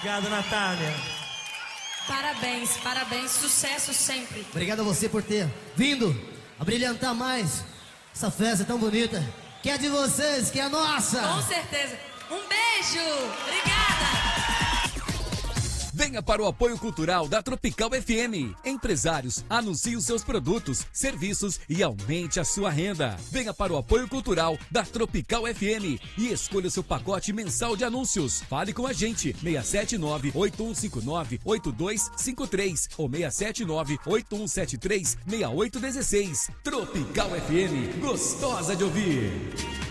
Obrigado, Natália. Parabéns, parabéns, sucesso sempre. Obrigado a você por ter vindo a brilhantar mais essa festa tão bonita, que é de vocês, que é nossa. Com certeza. Um beijo, obrigada. Venha para o apoio cultural da Tropical FM. Empresários, anuncie os seus produtos, serviços e aumente a sua renda. Venha para o apoio cultural da Tropical FM e escolha o seu pacote mensal de anúncios. Fale com a gente, 679-8159-8253 ou 679-8173-6816. Tropical FM, gostosa de ouvir.